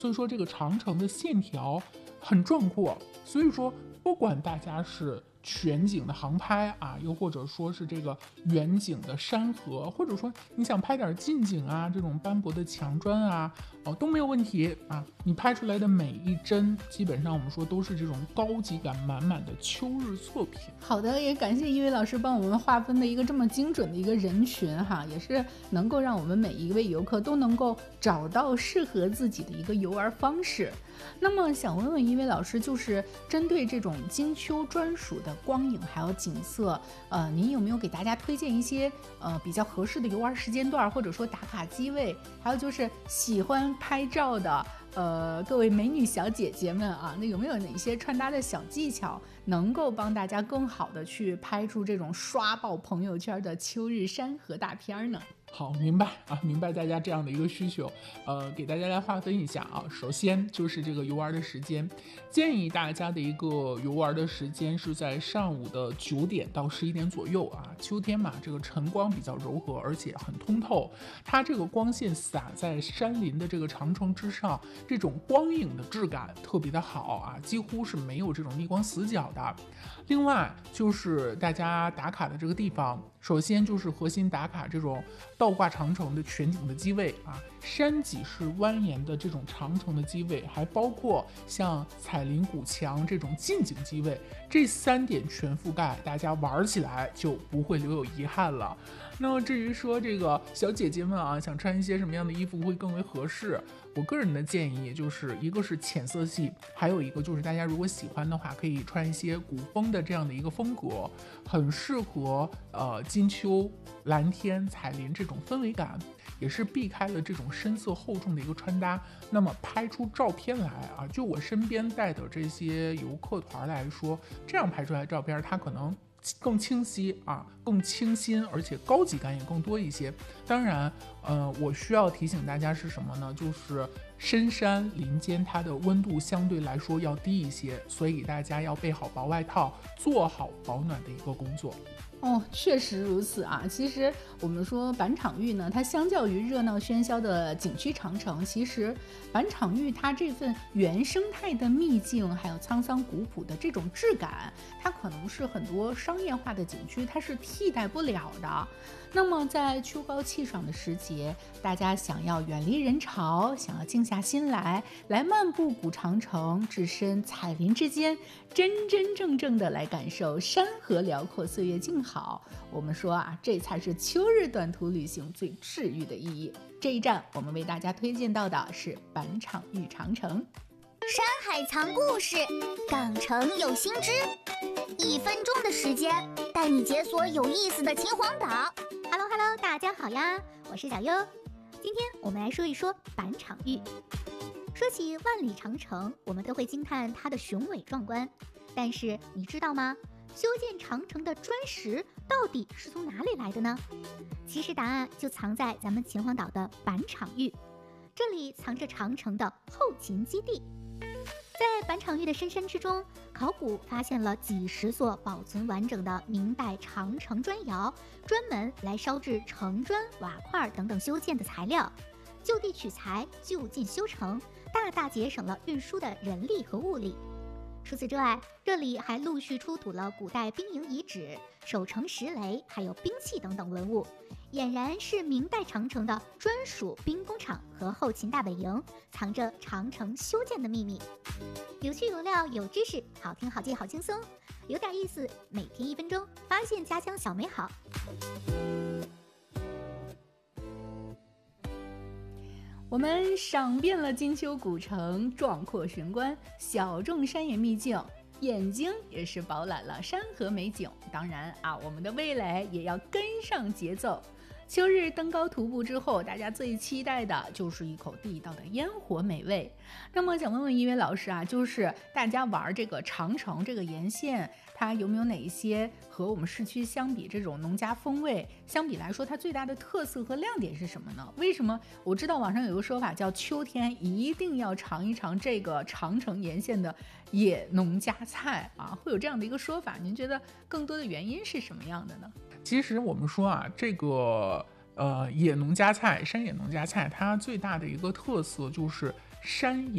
所以说这个长城的线条很壮阔，所以说不管大家是全景的航拍啊，又或者说是这个远景的山河，或者说你想拍点近景啊，这种斑驳的墙砖啊，都没有问题啊。你拍出来的每一帧，基本上我们说都是这种高级感满满的秋日作品。 好的，也感谢一位老师帮我们划分的一个这么精准的一个人群哈，也是能够让我们每一位游客都能够找到适合自己的一个游玩方式。那么想问问一位老师，就是针对这种金秋专属的光影还有景色，您有没有给大家推荐一些比较合适的游玩时间段，或者说打卡机位？还有就是喜欢拍照的各位美女小姐姐们啊，那有没有哪些穿搭的小技巧，能够帮大家更好的去拍出这种刷爆朋友圈的秋日山河大片呢？ 好，明白啊，明白大家这样的一个需求，给大家来划分一下啊。首先就是这个游玩的时间，建议大家的一个游玩的时间是在上午的9点到11点左右啊。秋天嘛，这个晨光比较柔和，而且很通透，它这个光线洒在山林的这个长城之上，这种光影的质感特别的好啊，几乎是没有这种逆光死角的。另外就是大家打卡的这个地方，首先就是核心打卡这种倒挂长城的全景的机位啊，山脊式蜿蜒的这种长城的机位，还包括像彩林古墙这种近景机位，这3点全覆盖，大家玩起来就不会留有遗憾了。那么至于说这个小姐姐们啊，想穿一些什么样的衣服会更为合适，我个人的建议就是一个是浅色系，还有一个就是大家如果喜欢的话，可以穿一些古风的这样的一个风格，很适合金秋蓝天彩林这种氛围感，也是避开了这种深色厚重的一个穿搭。那么拍出照片来啊，就我身边带的这些游客团来说，这样拍出来的照片它可能更清晰啊，更清新，而且高级感也更多一些。当然我需要提醒大家是什么呢，就是深山林间它的温度相对来说要低一些，所以大家要备好薄外套，做好保暖的一个工作。 确实如此啊。其实我们说板场峪呢，它相较于热闹喧嚣的景区长城，其实板场峪它这份原生态的秘境，还有沧桑古朴的这种质感，它可能是很多商业化的景区它是替代不了的。那么在秋高气爽的时节，大家想要远离人潮，想要静下心来漫步古长城，置身彩林之间，真真正正的来感受山河辽阔，岁月静好。我们说啊，这才是秋日短途旅行最治愈的意义。这一站我们为大家推荐到的是板场峪长城。 山海藏故事，港城有新知，1分钟的时间带你解锁有意思的秦皇岛。Hello， 大家好呀，我是小优。今天我们来说一说板场峪。说起万里长城，我们都会惊叹它的雄伟壮观，但是你知道吗？修建长城的砖石到底是从哪里来的呢？其实答案就藏在咱们秦皇岛的板场峪，这里藏着长城的后勤基地。在板场峪的深山之中，考古发现了几十座保存完整的明代长城砖窑，专门来烧制城砖、瓦块等等修建的材料，就地取材，就近修成，大大节省了运输的人力和物力。除此之外，这里还陆续出土了古代兵营遗址、守城石雷，还有兵器等等文物，俨然是明代长城的专属兵工厂和后勤大本营，藏着长城修建的秘密。有趣有料有知识，好听好记好轻松，有点意思，每天1分钟，发现家乡小美好。 我们赏遍了金秋古城，壮阔玄关，小众山野秘境，眼睛也是饱览了山河美景。当然啊，我们的味蕾也要跟上节奏。秋日登高徒步之后，大家最期待的就是一口地道的烟火美味。那么想问问一位老师啊，就是大家玩这个长城这个沿线，它有没有哪一些和我们市区相比这种农家风味相比来说，它最大的特色和亮点是什么呢？为什么我知道网上有个说法叫秋天一定要尝一尝这个长城沿线的野农家菜啊，会有这样的一个说法，您觉得更多的原因是什么样的呢？ 其实我们说啊，这个野农家菜、山野农家菜，它最大的一个特色就是山野